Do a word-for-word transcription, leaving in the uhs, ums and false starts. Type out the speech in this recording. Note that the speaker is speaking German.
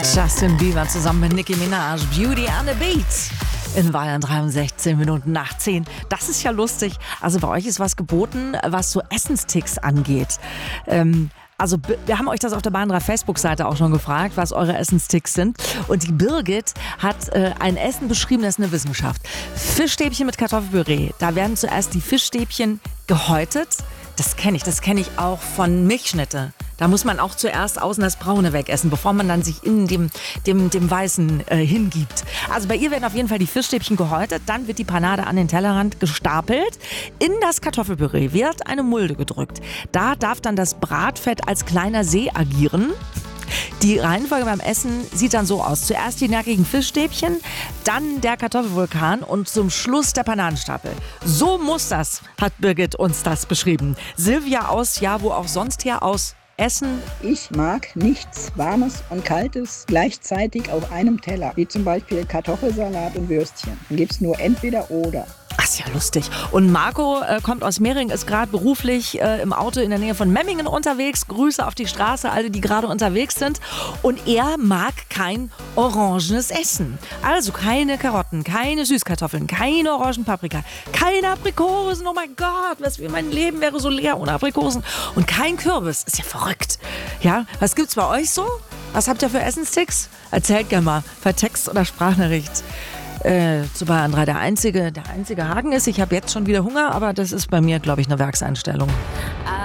Justin Bieber zusammen mit Nicki Minaj, Beauty and the Beat. In Bayern dreiundsechzig Minuten nach zehn. Das ist ja lustig. Also bei euch ist was geboten, was so Essensticks angeht. Ähm, also wir haben euch das auf der Bayern drei Facebook-Seite auch schon gefragt, was eure Essensticks sind. Und die Birgit hat äh, ein Essen beschrieben, das ist eine Wissenschaft. Fischstäbchen mit Kartoffelpüree. Da werden zuerst die Fischstäbchen gehäutet. Das kenne ich, das kenne ich auch von Milchschnitte. Da muss man auch zuerst außen das Braune wegessen, bevor man dann sich innen dem, dem, dem Weißen äh, hingibt. Also bei ihr werden auf jeden Fall die Fischstäbchen gehäutet, dann wird die Panade an den Tellerrand gestapelt. In das Kartoffelpüree wird eine Mulde gedrückt. Da darf dann das Bratfett als kleiner See agieren. Die Reihenfolge beim Essen sieht dann so aus. Zuerst die knackigen Fischstäbchen, dann der Kartoffelvulkan und zum Schluss der Pananenstapel. So muss das, hat Birgit uns das beschrieben. Silvia aus, ja, wo auch sonst her, aus Essen. Ich mag nichts Warmes und Kaltes gleichzeitig auf einem Teller, wie zum Beispiel Kartoffelsalat und Würstchen. Dann gibt es nur entweder oder. Ach, ist ja lustig. Und Marco äh, kommt aus Mehring, ist gerade beruflich äh, im Auto in der Nähe von Memmingen unterwegs. Grüße auf die Straße, alle, die gerade unterwegs sind. Und er mag kein orangenes Essen. Also keine Karotten, keine Süßkartoffeln, keine Orangenpaprika, keine Aprikosen. Oh mein Gott, was für mein Leben wäre so leer ohne Aprikosen. Und kein Kürbis. Ist ja verrückt. Ja, was gibt's bei euch so? Was habt ihr für Essenssticks? Erzählt gerne mal per Text oder Sprachnachricht. Äh, zu Bayern drei der einzige, der einzige Haken ist, ich habe jetzt schon wieder Hunger, aber das ist bei mir, glaube ich, eine Werkseinstellung.